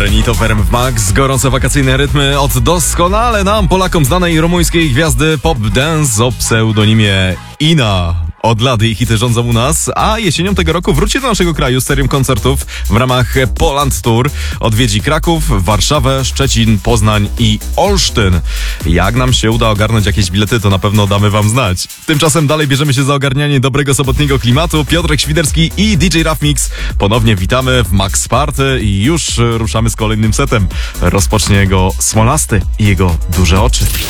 Renito Ferm w Max, gorące wakacyjne rytmy od doskonale nam, Polakom, znanej rumuńskiej gwiazdy pop dance o pseudonimie Ina. Od lat jej hity rządzą u nas, a jesienią tego roku wróci do naszego kraju z serią koncertów w ramach Poland Tour. Odwiedzi Kraków, Warszawę, Szczecin, Poznań i Olsztyn. Jak nam się uda ogarnąć jakieś bilety, to na pewno damy wam znać. Tymczasem dalej bierzemy się za ogarnianie dobrego sobotniego klimatu. Piotrek Świderski i DJ Raf Mix. Ponownie witamy w Max Party i już ruszamy z kolejnym setem. Rozpocznie go Smolasty i jego duże oczy.